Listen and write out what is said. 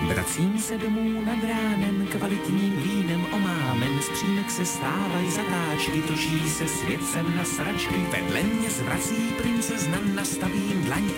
Vracím se domů nad ránem, kvalitním vínem omámen, z přímek se stávají zatáčky, točí se svět sem na sračky, vedle mě zvrací princezna, nastavím dlaň